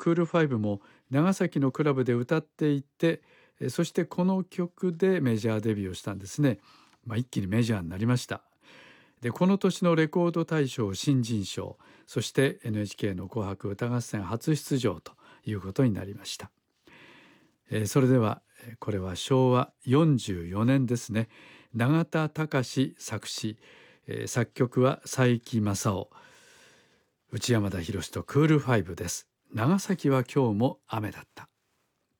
クールファイブも長崎のクラブで歌っていて、そしてこの曲でメジャーデビューをしたんですね。一気にメジャーになりました。でこの年のレコード大賞新人賞、そして NHK の紅白歌合戦初出場ということになりました。それではこれは昭和44年ですね。永田隆作詞、作曲は佐伯正夫、内山田洋とクールファイブです。長崎は今日も雨だった。